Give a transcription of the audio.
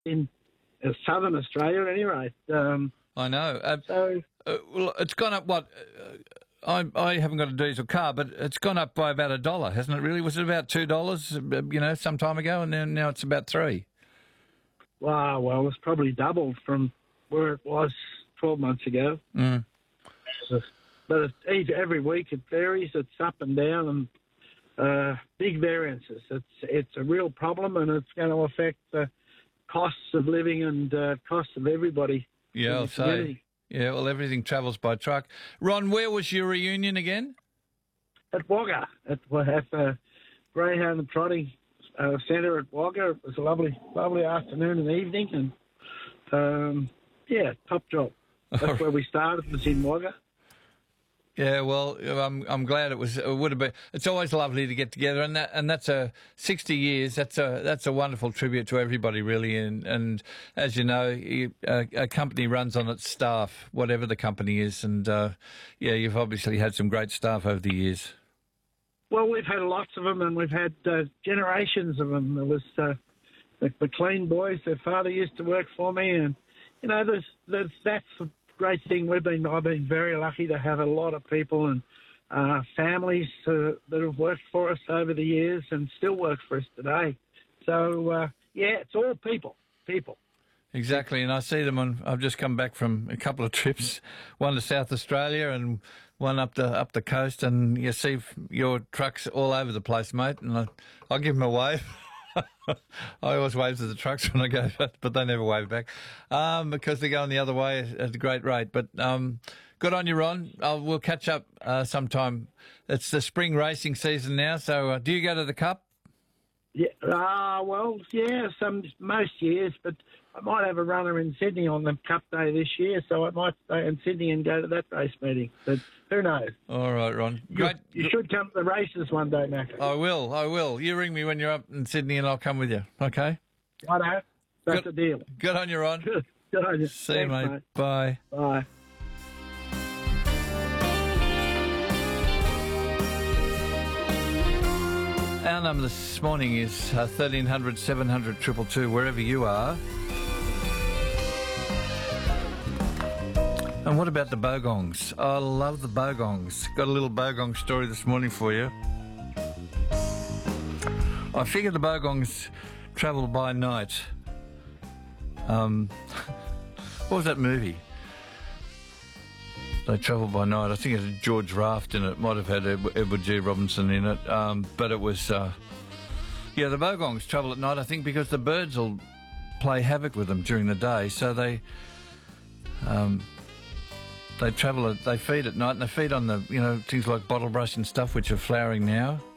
in southern Australia anyway. I know. So Well, it's gone up, what? I haven't got a diesel car, but it's gone up by about $1, hasn't it, really? Was it about $2, some time ago, and then now it's about $3? wow, well, it's probably doubled from where it was 12 months ago. Mm. But every week it varies. It's up and down, and big variances. It's a real problem, and it's going to affect the costs of living and costs of everybody. Yeah, I'll say. Yeah, well, everything travels by truck. Ron, where was your reunion again? At Wagga, at the Greyhound and Trotting Centre at Wagga. It was a lovely afternoon and evening, and top job. That's where we started. Was in Wagga. Yeah, well, I'm glad it would have been. It's always lovely to get together, and that's 60 years. That's a wonderful tribute to everybody, really. And as you know, a company runs on its staff, whatever the company is. And you've obviously had some great staff over the years. Well, we've had lots of them, and we've had generations of them. There was the McLean boys. Their father used to work for me, and that's the great thing. I've been very lucky to have a lot of people and families that have worked for us over the years and still work for us today. So it's all people. Exactly, and I see them I've just come back from a couple of trips, one to South Australia and one up the coast, and you see your trucks all over the place, mate. And I'll give them a wave. I always wave to the trucks when I go, but they never wave back because they're going the other way at a great rate. But good on you, Ron. We'll catch up sometime. It's the spring racing season now, so do you go to the Cup? Yeah, most years, but I might have a runner in Sydney on the Cup day this year, so I might stay in Sydney and go to that race meeting. But who knows? All right, Ron. Great. You should come to the races one day, Mac. I will. You ring me when you're up in Sydney and I'll come with you, okay? Righto. That's the deal. Good on you, Ron. Good on you. See you, mate. Bye. Bye. Our number this morning is 1300 700 222, wherever you are. And what about the Bogongs? I love the Bogongs. Got a little Bogong story this morning for you. I figure the Bogongs travel by night. What was that movie? They travel by night. I think it had George Raft in it. Might have had Edward G. Robinson in it. But it was... the Bogongs travel at night, I think, because the birds will play havoc with them during the day. So they travel, they feed at night, and they feed on the, things like bottlebrush and stuff, which are flowering now.